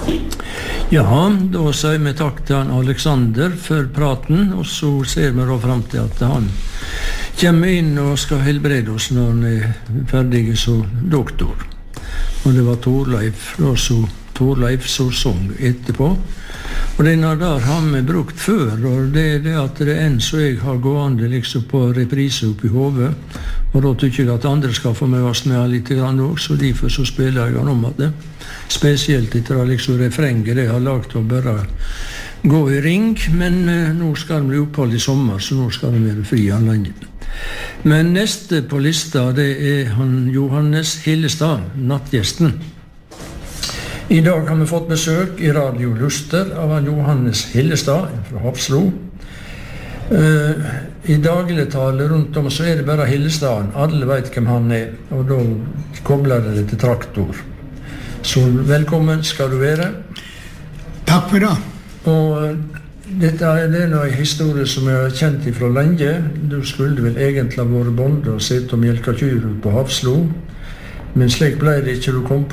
Ja, da sier vi takk til han Alexander for praten, og så ser vi da frem til at han kommer inn og skal helbrede oss når han ferdig som doktor. Og det var Torleif som sang etterpå. Og denne der har vi brukt før, og det det at det enn så jeg har gående liksom på reprise opp i hodet, og da tykker jeg at andre skal få med oss med litt grann også, så derfor så spiller jeg om at det. Spesielt etter at liksom refrenget det har lagt å bare gå i ring, men nå skal det bli opphold i sommer, så nå skal det være fri anledning. Men neste på lista, det han Johannes Hillestad, nattgjesten. I dag har vi fått besøk i Radio Luster av han Johannes Hillestad fra Hafslo. I dagligtale rundt om så det bare Hillestaden. Alle vet hvem han og da kobler det til traktor. Så velkommen skal du være. Takk for det. Og dette det en historie som jeg har kjent ifra lenge. Du skulle vel egentlig ha vært bonde og sett og melka kyr på Hafslo. Men slik ble det ikke. Du kom